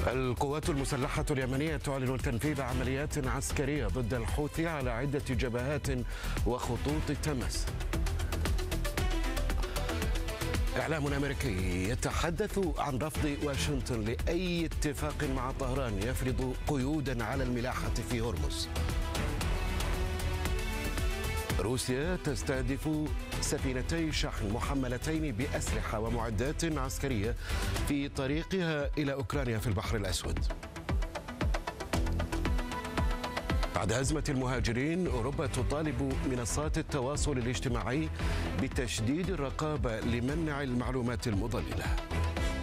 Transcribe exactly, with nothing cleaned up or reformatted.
القوات المسلحة اليمنية تعلن تنفيذ عمليات عسكرية ضد الحوثي على عدة جبهات وخطوط تماس. إعلام أمريكي يتحدث عن رفض واشنطن لأي اتفاق مع طهران يفرض قيودا على الملاحة في هرمز. روسيا تستهدف سفينتي شحن محملتين بأسلحة ومعدات عسكرية في طريقها إلى أوكرانيا في البحر الأسود. بعد أزمة المهاجرين، أوروبا تطالب منصات التواصل الاجتماعي بتشديد الرقابة لمنع المعلومات المضللة.